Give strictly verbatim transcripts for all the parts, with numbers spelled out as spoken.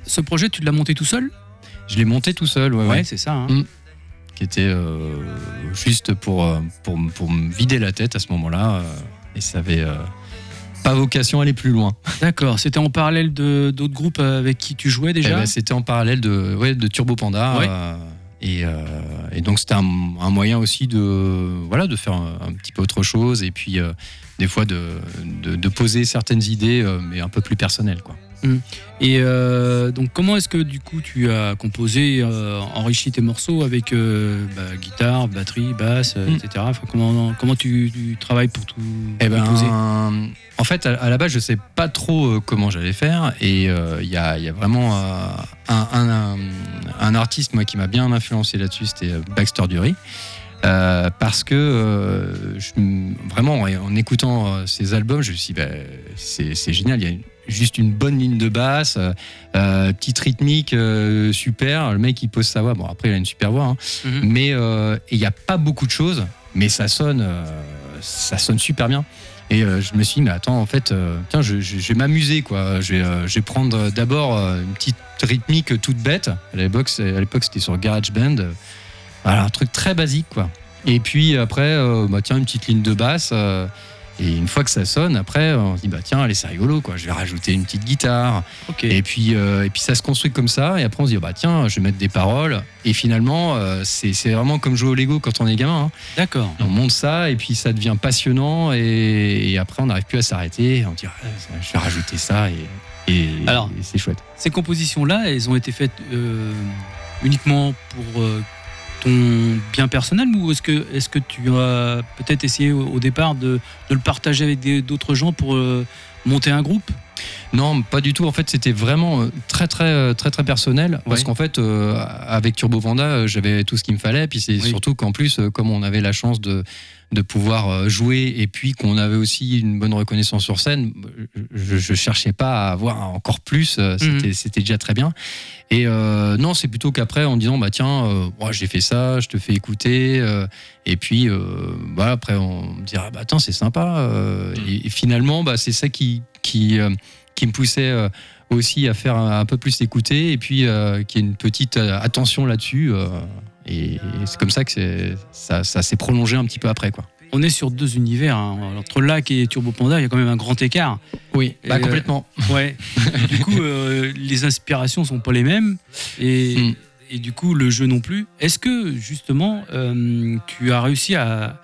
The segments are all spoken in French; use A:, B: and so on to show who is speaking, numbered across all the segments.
A: ce projet, tu l'as monté tout seul ?
B: Je l'ai monté tout seul, ouais,
A: Ouais,
B: ouais.
A: c'est ça. Hein.
B: Mmh. Qui était euh, juste pour, pour, pour me vider la tête à ce moment-là. Euh, et ça avait euh, pas vocation à aller plus loin.
A: D'accord. C'était en parallèle de, d'autres groupes avec qui tu jouais déjà ?
B: Eh ben, c'était en parallèle de, ouais, de Turbo Panda.
A: Ouais.
B: Euh, et, euh, et donc, c'était un, un moyen aussi de, voilà, de faire un, un petit peu autre chose. Et puis, euh, des fois, de, de, de poser certaines idées, euh, mais un peu plus personnelles, quoi.
A: Mmh. Et euh, donc, comment est-ce que du coup tu as composé, euh, enrichi tes morceaux avec euh, bah, guitare, batterie, basse, euh,
B: mmh.
A: et cetera. Enfin, comment comment tu, tu travailles pour tout
B: eh ben,
A: composer ?
B: En fait, à, à la base, je sais pas trop euh, comment j'allais faire, et il euh, y, a, y a vraiment euh, un, un, un, un artiste moi qui m'a bien influencé là-dessus, c'était Baxter Dury. Euh, parce que euh, je, vraiment en écoutant euh, ses albums, je me suis dit bah, c'est, c'est génial, il y a une, juste une bonne ligne de basse, euh, petite rythmique euh, super, le mec il pose sa voix, bon après il a une super voix, hein, mm-hmm. mais euh, il n'y a pas beaucoup de choses, mais ça sonne, euh, ça sonne super bien. Et euh, je me suis dit mais attends en fait, euh, tiens je, je, je vais m'amuser quoi, je vais, euh, je vais prendre d'abord euh, une petite rythmique toute bête, à l'époque, à l'époque c'était sur GarageBand. Voilà, un truc très basique, quoi. Et puis après, euh, bah, tiens, une petite ligne de basse. Euh, et une fois que ça sonne, après, on se dit, bah tiens, allez, c'est rigolo, quoi. Je vais rajouter une petite guitare.
A: Okay.
B: Et puis, euh, et puis ça se construit comme ça. Et après, on se dit, bah tiens, je vais mettre des paroles. Et finalement, euh, c'est, c'est vraiment comme jouer au Lego quand on est gamin. Hein.
A: D'accord.
B: On monte ça, et puis ça devient passionnant. Et, et après, on n'arrive plus à s'arrêter. On dit, ah, je vais rajouter ça. Et, et,
A: Alors,
B: et c'est chouette.
A: Ces compositions-là, elles ont été faites euh, uniquement pour. Euh, ton bien personnel, ou est-ce que, est-ce que tu as peut-être essayé au, au départ de, de le partager avec des, d'autres gens pour euh, monter un groupe ?
B: Non, pas du tout. En fait, c'était vraiment très, très, très, très personnel. Ouais. Parce qu'en fait, euh, avec Turbo Panda, j'avais tout ce qu'il me fallait. Puis c'est oui. surtout qu'en plus, comme on avait la chance de, de pouvoir jouer et puis qu'on avait aussi une bonne reconnaissance sur scène, je ne cherchais pas à avoir encore plus. C'était, mmh. c'était déjà très bien. Et euh, non, c'est plutôt qu'après, en disant, bah tiens, euh, oh, j'ai fait ça, je te fais écouter. Euh, et puis, euh, bah, après, on me dira, bah attends, c'est sympa. Euh, mmh. et, et finalement, bah, c'est ça qui... qui euh, qui me poussait euh, aussi à faire un, un peu plus écouter et puis euh, qu'il y ait une petite euh, attention là-dessus euh, et, et c'est comme ça que c'est, ça, ça s'est prolongé un petit peu après, quoi.
A: On est sur deux univers, hein. Entre Lac et Turbo Panda, il y a quand même un grand écart.
B: Oui, bah, euh, complètement.
A: Ouais. Du coup, euh, les inspirations sont pas les mêmes et, mm. et du coup le jeu non plus. Est-ce que justement euh, tu as réussi à,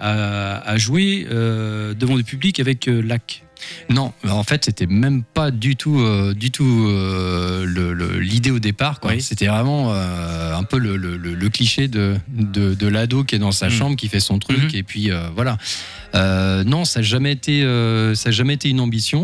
A: à, à jouer euh, devant du public avec euh, Lac ?
B: Non, en fait, c'était même pas du tout, euh, du tout euh, le, le, l'idée au départ, quoi. Oui. C'était vraiment euh, un peu le, le, le cliché de, de, de l'ado qui est dans sa mmh. chambre, qui fait son truc, mmh. et puis euh, voilà. Euh, non, ça n'a jamais été, euh, ça n'a jamais été une ambition.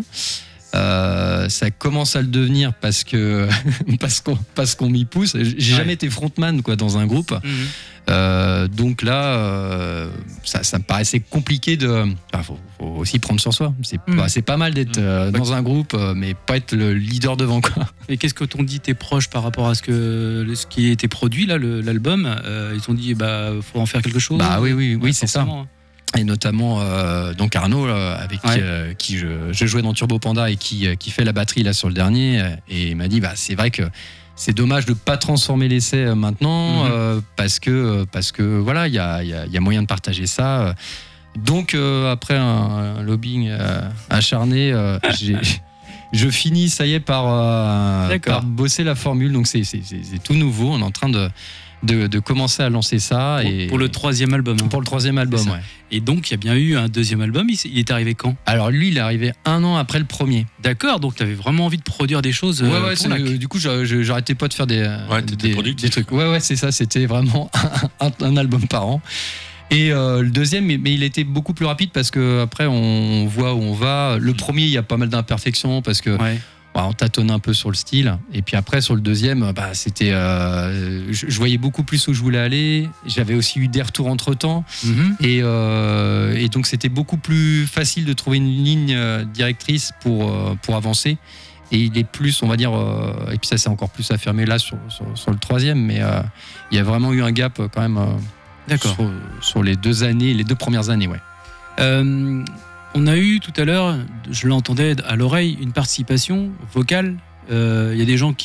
B: Euh, ça commence à le devenir parce que parce qu'on parce qu'on m'y pousse. J'ai ouais. jamais été frontman, quoi, dans un groupe. Mmh. Euh, donc là, euh, ça, ça me paraissait compliqué de. Enfin, faut, faut aussi prendre sur soi. C'est, mmh. bah, c'est pas mal d'être euh, dans un groupe, mais pas être le leader devant, quoi.
A: Et qu'est-ce que t'ont dit tes proches par rapport à ce que ce qui a été produit là, le, l'album euh, ils t'ont dit, bah, faut en faire quelque chose.
B: Bah oui, oui, oui,
A: ouais,
B: c'est ça. Et notamment euh, donc Arnaud, euh, avec ouais. qui, euh, qui je, je jouais dans Turbo Panda et qui, euh, qui fait la batterie là sur le dernier, euh, et il m'a dit, bah c'est vrai que c'est dommage de pas transformer l'essai maintenant, mm-hmm. euh, parce que parce que voilà, il y a, y, a, y a moyen de partager ça. Donc euh, après un, un lobbying euh, acharné, euh, j'ai, je finis, ça y est, par, euh, par bosser la formule. Donc c'est, c'est, c'est, c'est tout nouveau. On est en train de De, de commencer à lancer ça.
A: Pour,
B: et
A: pour le troisième album. Hein.
B: Pour le troisième album, ouais.
A: Et donc, il y a bien eu un deuxième album. Il, il est arrivé quand ?
B: Alors, lui, il est arrivé un an après le premier.
A: D'accord, donc tu avais vraiment envie de produire des choses.
B: Ouais, ouais, pour euh, du coup, je, je, j'arrêtais pas de faire des,
C: ouais,
B: des,
C: des,
B: des trucs. Ouais, ouais, c'est ça, c'était vraiment un, un album par an. Et euh, le deuxième, mais, mais il était beaucoup plus rapide parce qu'après, on voit où on va. Le premier, il y a pas mal d'imperfections parce que. Ouais. On tâtonnait un peu sur le style, et puis après sur le deuxième, bah, c'était, euh, je, je voyais beaucoup plus où je voulais aller. J'avais aussi eu des retours entre temps, mm-hmm. et, euh, et donc c'était beaucoup plus facile de trouver une ligne directrice pour, pour avancer. Et il est plus, on va dire, euh, et puis ça s'est encore plus affirmé là sur, sur, sur le troisième, mais euh, il y a vraiment eu un gap quand même euh,
A: D'accord.
B: Sur, sur les deux années, les deux premières années, ouais.
A: Euh... On a eu tout à l'heure, je l'entendais à l'oreille, une participation vocale. Il euh, y a des gens qui